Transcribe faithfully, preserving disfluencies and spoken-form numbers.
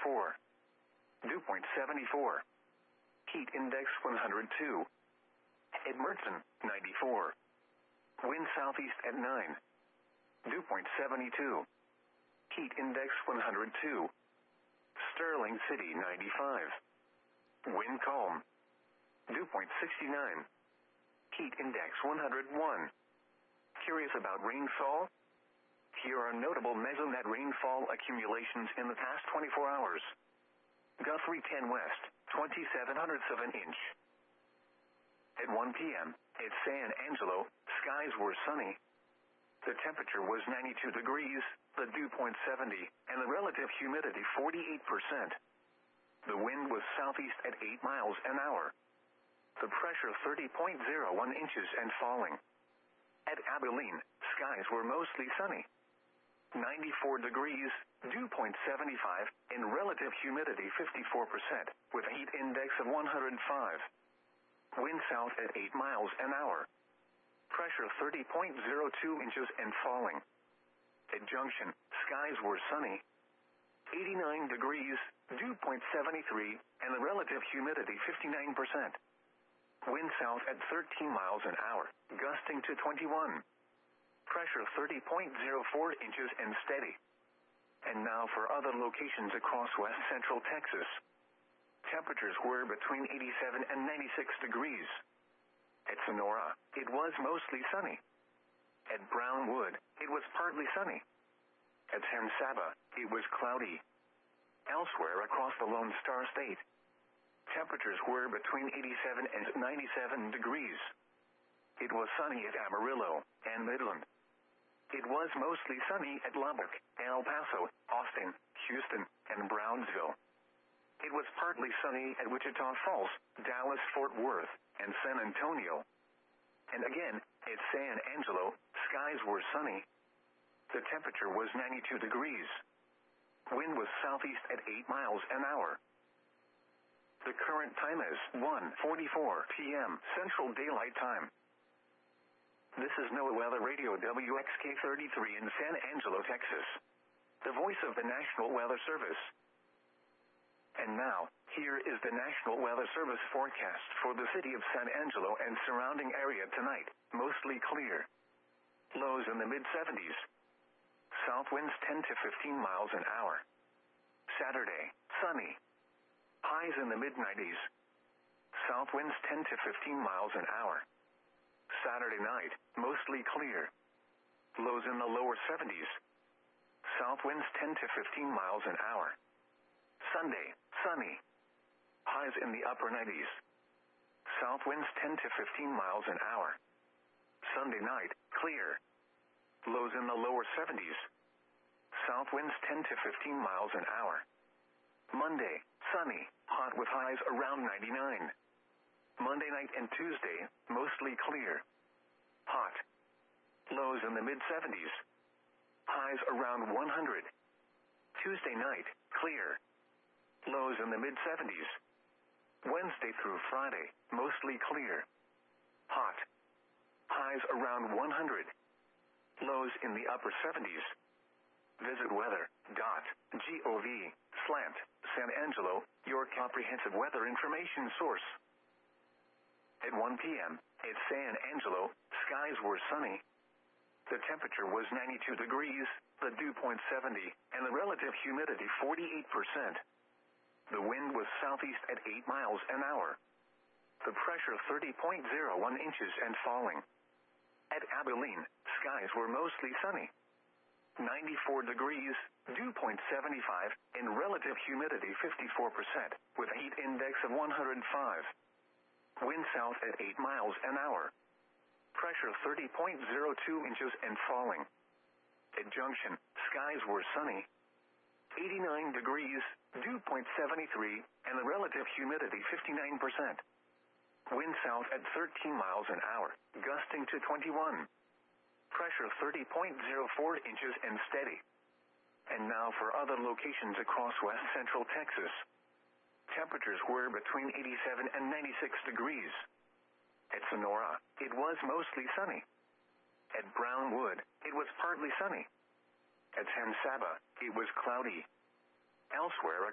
four. Dew point seventy-four. Heat index one hundred two. Edmerton, ninety-four. Wind southeast at nine. Dew point seventy-two. Heat index one hundred two. Sterling City, ninety-five. Wind calm. Dew point sixty-nine. Heat index one hundred one. Curious about rainfall? Here are notable mesonet rainfall accumulations in the past twenty-four hours. Guthrie ten West, twenty-seven hundredths of an inch. At one p.m., at San Angelo, skies were sunny. The temperature was ninety-two degrees, the dew point seventy, and the relative humidity forty-eight percent. The wind was southeast at eight miles an hour. The pressure thirty point zero one inches and falling. At Abilene, skies were mostly sunny. ninety-four degrees, dew point seventy-five, and relative humidity fifty-four percent, with a heat index of one hundred five. Wind south at eight miles an hour. Pressure thirty point zero two inches and falling. At Junction, skies were sunny. eighty-nine degrees, dew point seventy-three, and the relative humidity fifty-nine percent. Wind south at thirteen miles an hour, gusting to twenty-one. Pressure thirty point zero four inches and steady. And now for other locations across west central Texas. Temperatures were between eighty-seven and ninety-six degrees. At Sonora, it was mostly sunny. At Brownwood, it was partly sunny. At San Saba, it was cloudy. Elsewhere across the Lone Star State, temperatures were between eighty-seven and ninety-seven degrees. It was sunny at Amarillo and Midland. It was mostly sunny at Lubbock, El Paso, Austin, Houston, and Brownsville. It was partly sunny at Wichita Falls, Dallas, Fort Worth, and San Antonio. And again, at San Angelo, skies were sunny. The temperature was ninety-two degrees. Wind was southeast at eight miles an hour. The current time is one forty-four p.m. Central Daylight Time. This is NOAA Weather Radio W X K thirty-three in San Angelo, Texas. The voice of the National Weather Service. And now, here is the National Weather Service forecast for the city of San Angelo and surrounding area tonight. Mostly clear. Lows in the mid seventies. South winds ten to fifteen miles an hour. Saturday, sunny. Highs in the mid nineties. South winds ten to fifteen miles an hour. Saturday night, mostly clear. Lows in the lower seventies. South winds ten to fifteen miles an hour. Sunday, sunny. Highs in the upper nineties. South winds ten to fifteen miles an hour. Sunday night, clear. Lows in the lower seventies. South winds ten to fifteen miles an hour. Monday, sunny, hot with highs around ninety-nine. Monday night and Tuesday, mostly clear. Hot. Lows in the mid seventies. Highs around one hundred. Tuesday night, clear. Lows in the mid seventies. Wednesday through Friday, mostly clear. Hot. Highs around one hundred. Lows in the upper seventies. Visit weather dot gov slant San Angelo, your comprehensive weather information source. At one p.m., at San Angelo, skies were sunny. The temperature was ninety-two degrees, the dew point seventy, and the relative humidity forty-eight percent. The wind was southeast at eight miles an hour. The pressure thirty point zero one inches and falling. At Abilene, skies were mostly sunny. ninety-four degrees, dew point seventy-five, and relative humidity fifty-four percent, with a heat index of one hundred five. Wind south at eight miles an hour. Pressure thirty point zero two inches and falling. At Junction, skies were sunny. eighty-nine degrees, dew point seventy-three, and the relative humidity fifty-nine percent. Wind south at thirteen miles an hour, gusting to twenty-one. Pressure thirty point zero four inches and steady. And now for other locations across west central Texas. Temperatures were between eighty-seven and ninety-six degrees. At Sonora, it was mostly sunny. At Brownwood, it was partly sunny. At San Saba, it was cloudy. Elsewhere